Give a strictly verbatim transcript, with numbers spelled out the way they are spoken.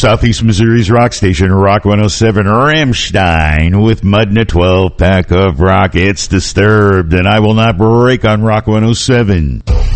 Southeast Missouri's rock station, Rock one oh seven, Rammstein with Mud and a twelve pack of rock. It's Disturbed, and I will not break on Rock one oh seven.